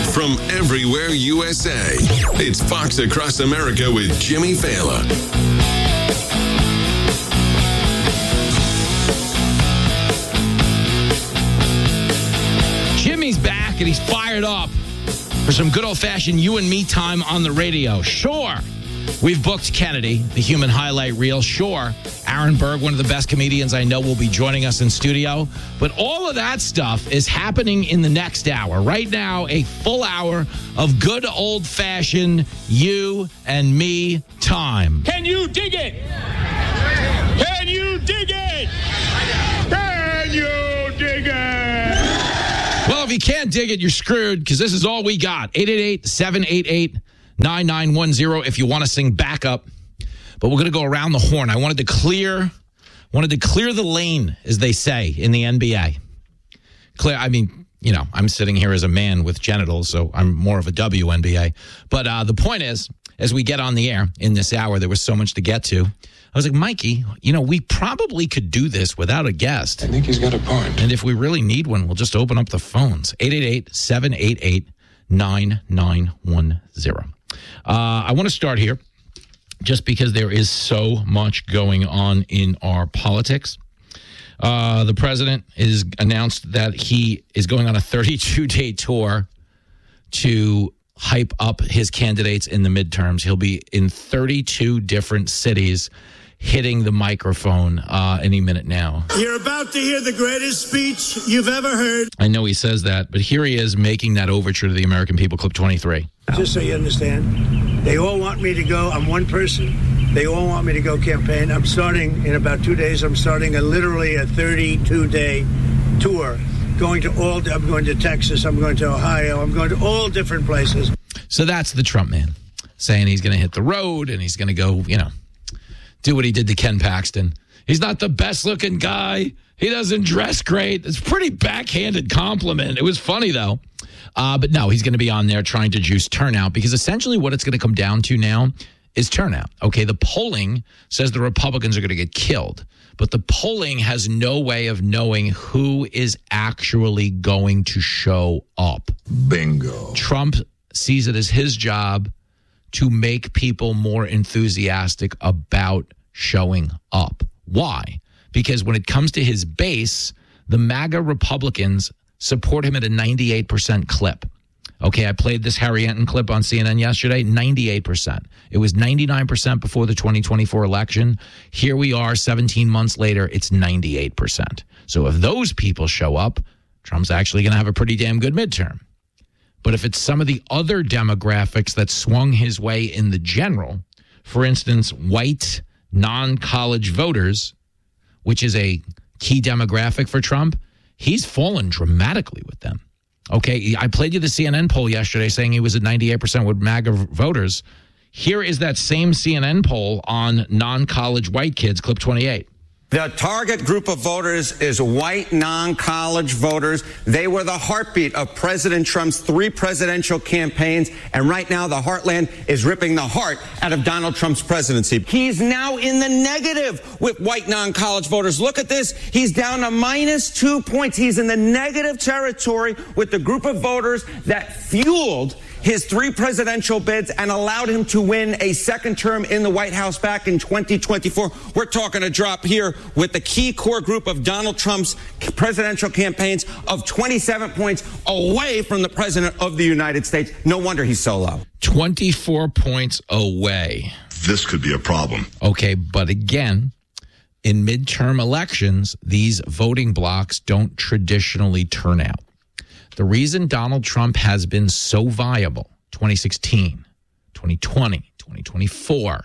from everywhere USA. It's Fox Across America with Jimmy Fallon. Jimmy's back and he's fired up for some good old-fashioned you and me time on the radio. Sure, we've booked Kennedy, the human highlight reel. Sure, Aaron Berg, one of the best comedians I know, will be joining us in studio. But all of that stuff is happening in the next hour. Right now, a full hour of good old-fashioned you and me time. Can you dig it? Can you dig it? Can you dig it? Well, if you can't dig it, you're screwed, because this is all we got. 888-788-9910 if you want to sing backup. But we're going to go around the horn. I wanted to clear the lane, as they say in the NBA. I'm sitting here as a man with genitals, so I'm more of a WNBA. But the point is, as we get on the air in this hour, there was so much to get to. I was like, Mikey, we probably could do this without a guest. I think he's got a point. And if we really need one, we'll just open up the phones. 888-788-9910. I want to start here just because there is so much going on in our politics. The president is announced that he is going on a 32-day tour to hype up his candidates in the midterms. He'll be in 32 different cities hitting the microphone any minute now. You're about to hear the greatest speech you've ever heard. I know he says that, but here he is making that overture to the American people, clip 23. Just so you understand, they all want me to go. I'm one person. They all want me to go campaign. I'm starting in about 2 days. I'm starting literally a 32-day tour. I'm going to Texas. I'm going to Ohio. I'm going to all different places. So that's the Trump man saying he's going to hit the road and he's going to go, do what he did to Ken Paxton. He's not the best looking guy. He doesn't dress great. It's a pretty backhanded compliment. It was funny, though. But no, he's going to be on there trying to juice turnout, because essentially what it's going to come down to now is turnout. Okay, the polling says the Republicans are going to get killed, but the polling has no way of knowing who is actually going to show up. Bingo. Trump sees it as his job to make people more enthusiastic about showing up. Why? Because when it comes to his base, the MAGA Republicans support him at a 98% clip. Okay, I played this Harry Enton clip on CNN yesterday, 98%. It was 99% before the 2024 election. Here we are 17 months later, it's 98%. So if those people show up, Trump's actually going to have a pretty damn good midterm. But if it's some of the other demographics that swung his way in the general, for instance, white non-college voters, which is a key demographic for Trump, he's fallen dramatically with them. Okay, I played you the CNN poll yesterday saying he was at 98% with MAGA voters. Here is that same CNN poll on non-college white kids, clip 28. The target group of voters is white non-college voters. They were the heartbeat of President Trump's 3 presidential campaigns. And right now, the heartland is ripping the heart out of Donald Trump's presidency. He's now in the negative with white non-college voters. Look at this. He's down to -2 points. He's in the negative territory with the group of voters that fueled his 3 presidential bids and allowed him to win a second term in the White House back in 2024. We're talking a drop here with the key core group of Donald Trump's presidential campaigns of 27 points away from the president of the United States. No wonder he's so low. 24 points away. This could be a problem. Okay, but again, in midterm elections, these voting blocks don't traditionally turn out. The reason Donald Trump has been so viable, 2016, 2020, 2024,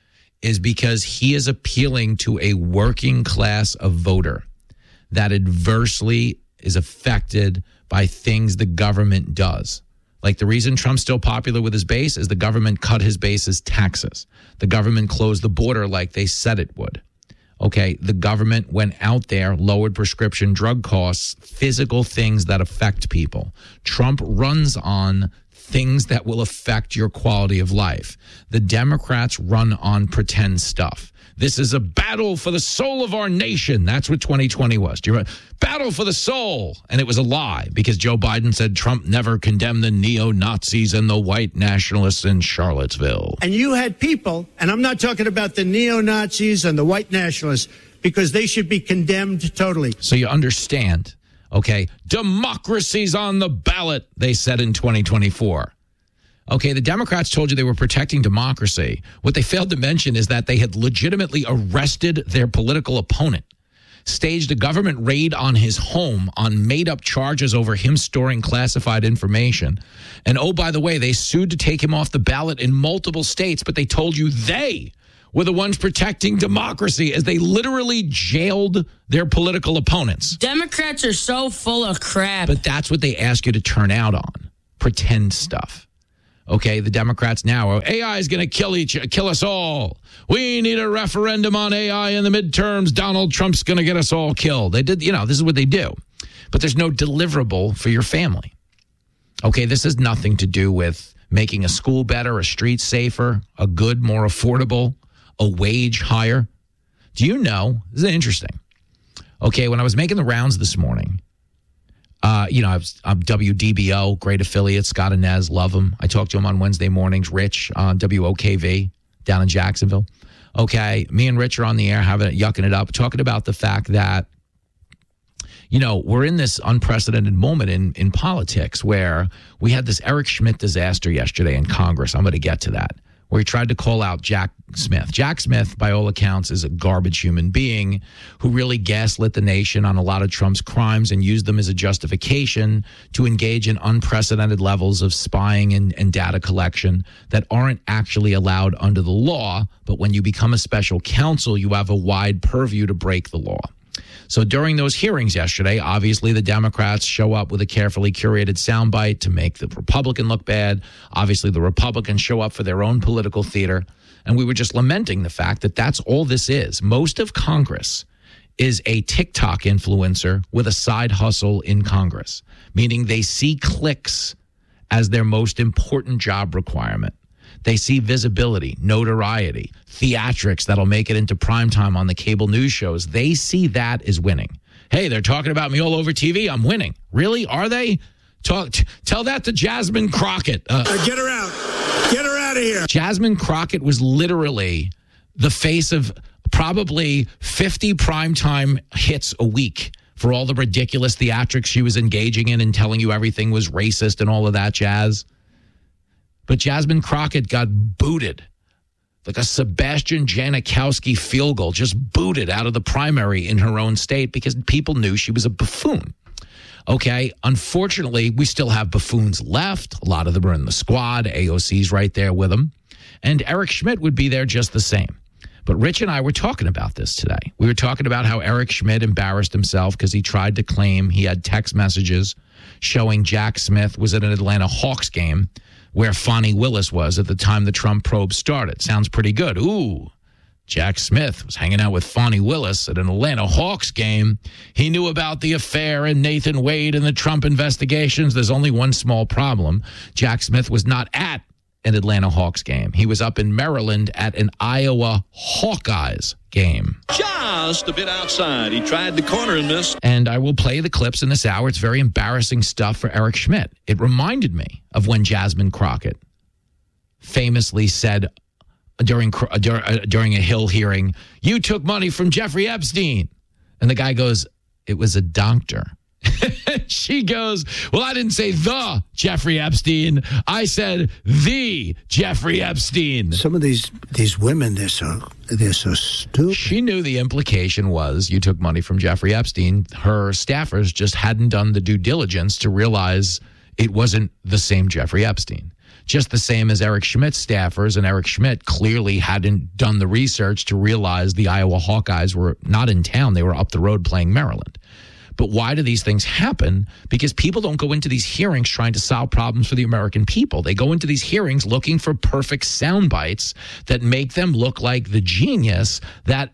is because he is appealing to a working class of voter that adversely is affected by things the government does. Like the reason Trump's still popular with his base is the government cut his base's taxes. The government closed the border like they said it would. Okay, the government went out there, lowered prescription drug costs, physical things that affect people. Trump runs on things that will affect your quality of life. The Democrats run on pretend stuff. This is a battle for the soul of our nation. That's what 2020 was. Do you remember? Battle for the soul. And it was a lie because Joe Biden said Trump never condemned the neo-Nazis and the white nationalists in Charlottesville. And you had people, and I'm not talking about the neo-Nazis and the white nationalists, because they should be condemned totally. So you understand, okay, democracy's on the ballot, they said in 2024. Okay, the Democrats told you they were protecting democracy. What they failed to mention is that they had legitimately arrested their political opponent, staged a government raid on his home on made-up charges over him storing classified information. And oh, by the way, they sued to take him off the ballot in multiple states, but they told you they were the ones protecting democracy as they literally jailed their political opponents. Democrats are so full of crap. But that's what they ask you to turn out on, pretend stuff. Okay, the Democrats now are, AI is going to kill us all. We need a referendum on AI in the midterms. Donald Trump's going to get us all killed. They did, this is what they do. But there's no deliverable for your family. Okay, this has nothing to do with making a school better, a street safer, a good, more affordable, a wage higher. Do you know, this is interesting. Okay, when I was making the rounds this morning, I'm WDBO, great affiliate, Scott and Nez, love him. I talk to him on Wednesday mornings. Rich on WOKV down in Jacksonville. Okay, me and Rich are on the air yucking it up, talking about the fact that, we're in this unprecedented moment in politics where we had this Eric Schmidt disaster yesterday in Congress. I'm going to get to that, where he tried to call out Jack Smith. Jack Smith, by all accounts, is a garbage human being who really gaslit the nation on a lot of Trump's crimes and used them as a justification to engage in unprecedented levels of spying and data collection that aren't actually allowed under the law. But when you become a special counsel, you have a wide purview to break the law. So during those hearings yesterday, obviously the Democrats show up with a carefully curated soundbite to make the Republican look bad. Obviously the Republicans show up for their own political theater. And we were just lamenting the fact that that's all this is. Most of Congress is a TikTok influencer with a side hustle in Congress, meaning they see clicks as their most important job requirement. They see visibility, notoriety, theatrics that'll make it into primetime on the cable news shows. They see that as winning. Hey, they're talking about me all over TV. I'm winning. Really? Are they? Tell that to Jasmine Crockett. Get her out. Get her out of here. Jasmine Crockett was literally the face of probably 50 primetime hits a week for all the ridiculous theatrics she was engaging in and telling you everything was racist and all of that jazz. But Jasmine Crockett got booted like a Sebastian Janikowski field goal, just booted out of the primary in her own state because people knew she was a buffoon. Okay, unfortunately, we still have buffoons left. A lot of them are in the squad. AOC's right there with them. And Eric Schmidt would be there just the same. But Rich and I were talking about this today. We were talking about how Eric Schmidt embarrassed himself because he tried to claim he had text messages showing Jack Smith was at an Atlanta Hawks game where Fonnie Willis was at the time the Trump probe started. Sounds pretty good. Ooh, Jack Smith was hanging out with Fonnie Willis at an Atlanta Hawks game. He knew about the affair and Nathan Wade and the Trump investigations. There's only one small problem. Jack Smith was not at an Atlanta Hawks game. He was up in Maryland at an Iowa Hawkeyes game. Just a bit outside. He tried the corner and missed. And I will play the clips in this hour. It's very embarrassing stuff for Eric Schmidt. It reminded me of when Jasmine Crockett famously said during a Hill hearing, "You took money from Jeffrey Epstein." And the guy goes, "It was a doctor." She goes, "Well, I didn't say the Jeffrey Epstein. I said the Jeffrey Epstein." Some of these women, they're so stupid. She knew the implication was you took money from Jeffrey Epstein. Her staffers just hadn't done the due diligence to realize it wasn't the same Jeffrey Epstein. Just the same as Eric Schmidt's staffers, and Eric Schmidt clearly hadn't done the research to realize the Iowa Hawkeyes were not in town. They were up the road playing Maryland. But why do these things happen? Because people don't go into these hearings trying to solve problems for the American people. They go into these hearings looking for perfect sound bites that make them look like the genius that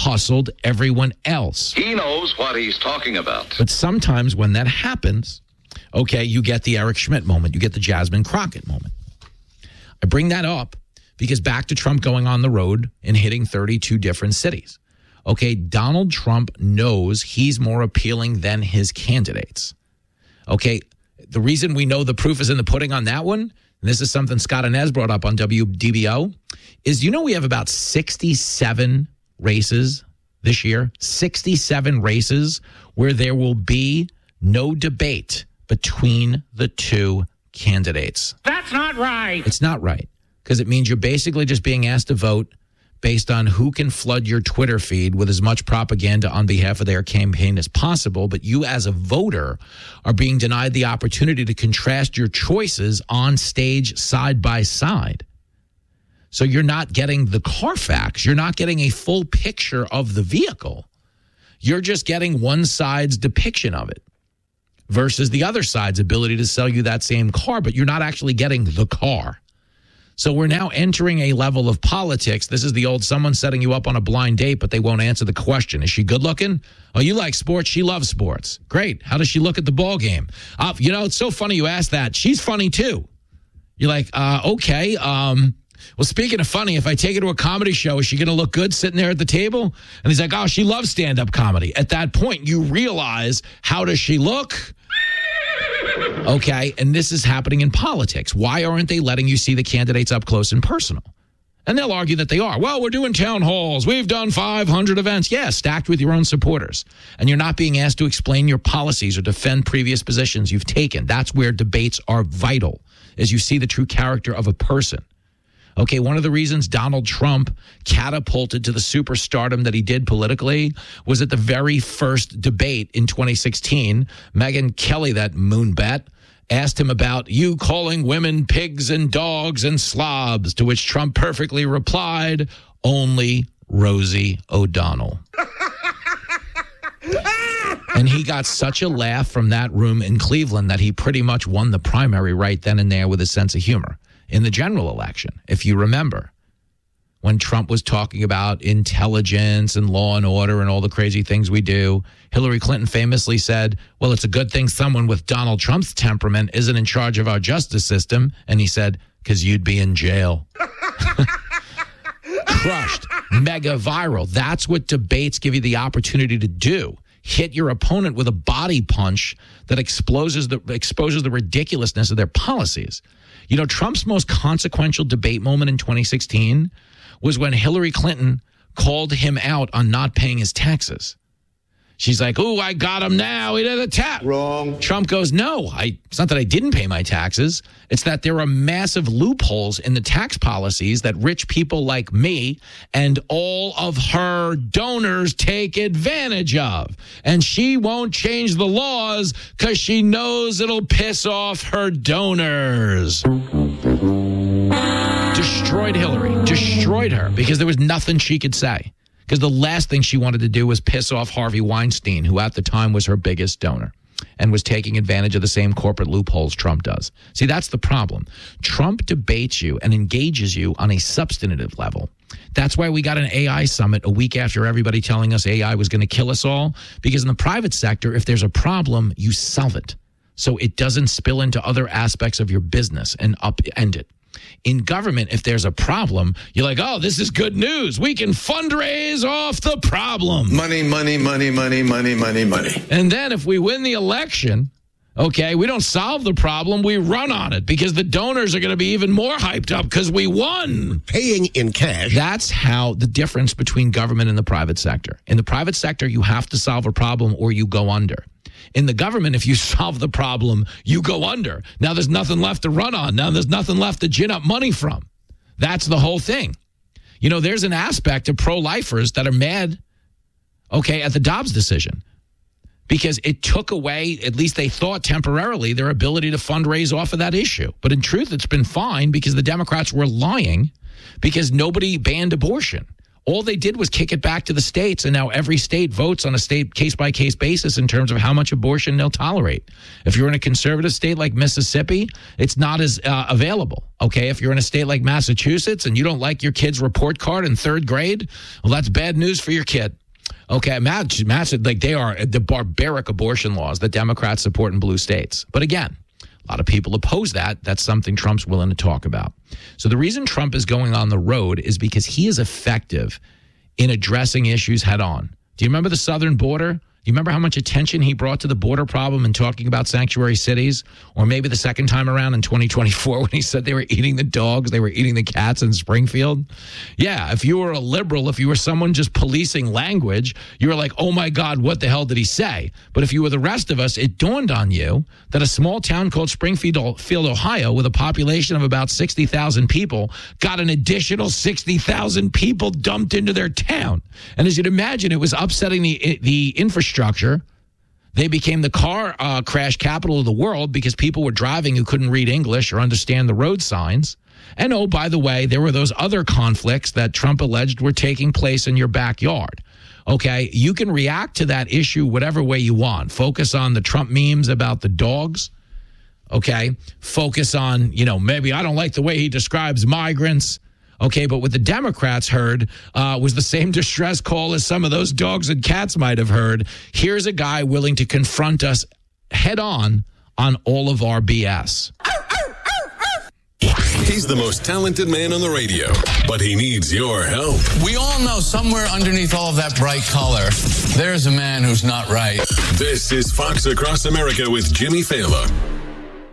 out-hustled everyone else. He knows what he's talking about. But sometimes when that happens, Okay, you get the Eric Schmidt moment. You get the Jasmine Crockett moment. I bring that up because back to Trump going on the road and hitting 32 different cities. Okay, Donald Trump knows he's more appealing than his candidates. Okay, the reason we know the proof is in the pudding on that one, and this is something Scott Inez brought up on WDBO, is we have about 67 races this year, 67 races where there will be no debate between the two candidates. That's not right. It's not right because it means you're basically just being asked to vote based on who can flood your Twitter feed with as much propaganda on behalf of their campaign as possible. But you as a voter are being denied the opportunity to contrast your choices on stage side by side. So you're not getting the Carfax. You're not getting a full picture of the vehicle. You're just getting one side's depiction of it versus the other side's ability to sell you that same car, but you're not actually getting the car. So we're now entering a level of politics. This is the old someone setting you up on a blind date, but they won't answer the question. Is she good looking? Oh, you like sports? She loves sports. Great. How does she look at the ball game? It's so funny you asked that. She's funny too. You're like, okay. Well, speaking of funny, if I take her to a comedy show, is she going to look good sitting there at the table? And he's like, oh, she loves stand-up comedy. At that point, you realize, how does she look? Okay, and this is happening in politics. Why aren't they letting you see the candidates up close and personal? And they'll argue that they are. Well, we're doing town halls. We've done 500 events. Yeah, stacked with your own supporters. And you're not being asked to explain your policies or defend previous positions you've taken. That's where debates are vital, as you see the true character of a person. Okay, one of the reasons Donald Trump catapulted to the superstardom that he did politically was at the very first debate in 2016. Megyn Kelly, that moonbat, asked him about you calling women pigs and dogs and slobs, to which Trump perfectly replied, only Rosie O'Donnell. And he got such a laugh from that room in Cleveland that he pretty much won the primary right then and there with a sense of humor. In the general election, if you remember, when Trump was talking about intelligence and law and order and all the crazy things we do, Hillary Clinton famously said, well, it's a good thing someone with Donald Trump's temperament isn't in charge of our justice system. And he said, because you'd be in jail. Crushed. Mega viral. That's what debates give you the opportunity to do. Hit your opponent with a body punch that exposes the ridiculousness of their policies. You know, Trump's most consequential debate moment in 2016 was when Hillary Clinton called him out on not paying his taxes. She's like, oh, I got him now. He did a tap. Wrong. Trump goes, no, it's not that I didn't pay my taxes. It's that there are massive loopholes in the tax policies that rich people like me and all of her donors take advantage of. And she won't change the laws because she knows it'll piss off her donors. Destroyed Hillary. Destroyed her because there was nothing she could say. Because the last thing she wanted to do was piss off Harvey Weinstein, who at the time was her biggest donor and was taking advantage of the same corporate loopholes Trump does. See, that's the problem. Trump debates you and engages you on a substantive level. That's why we got an AI summit a week after everybody telling us AI was going to kill us all. Because in the private sector, if there's a problem, you solve it. So it doesn't spill into other aspects of your business and upend it. In government, if there's a problem, you're like, oh, this is good news. We can fundraise off the problem. Money, money, money, money, money, money, money. And then if we win the election, okay, we don't solve the problem. We run on it because the donors are going to be even more hyped up because we won. Paying in cash. That's how the difference between government and the private sector. In the private sector, you have to solve a problem or you go under. In the government, if you solve the problem, you go under. Now there's nothing left to run on. Now there's nothing left to gin up money from. That's the whole thing. You know, there's an aspect of pro-lifers that are mad, okay, at the Dobbs decision because it took away, at least they thought temporarily, their ability to fundraise off of that issue. But in truth, it's been fine because the Democrats were lying because nobody banned abortion. All they did was kick it back to the states, and now every state votes on a state case-by-case basis in terms of how much abortion they'll tolerate. If you're in a conservative state like Mississippi, it's not as available, okay? If you're in a state like Massachusetts and you don't like your kid's report card in third grade, well, that's bad news for your kid. Okay, match like they are the barbaric abortion laws that Democrats support in blue states. But again, a lot of people oppose that. That's something Trump's willing to talk about. So the reason Trump is going on the road is because he is effective in addressing issues head on. Do you remember the southern border? Do you remember how much attention he brought to the border problem in talking about sanctuary cities? Or maybe the second time around in 2024 when he said they were eating the dogs, they were eating the cats in Springfield? Yeah, if you were a liberal, if you were someone just policing language, you were like, oh my God, what the hell did he say? But if you were the rest of us, it dawned on you that a small town called Springfield, Ohio, with a population of about 60,000 people, got an additional 60,000 people dumped into their town. And as you'd imagine, it was upsetting the infrastructure. They became the car crash capital of the world because people were driving who couldn't read English or understand the road signs. And oh, by the way, there were those other conflicts that Trump alleged were taking place in your backyard. Okay, you can react to that issue whatever way you want. Focus on the Trump memes about the dogs. Okay, focus on, maybe I don't like the way he describes migrants. Okay, but what the Democrats heard was the same distress call as some of those dogs and cats might have heard. Here's a guy willing to confront us head on all of our BS. He's the most talented man on the radio, but he needs your help. We all know somewhere underneath all of that bright color, there's a man who's not right. This is Fox Across America with Jimmy Fallon.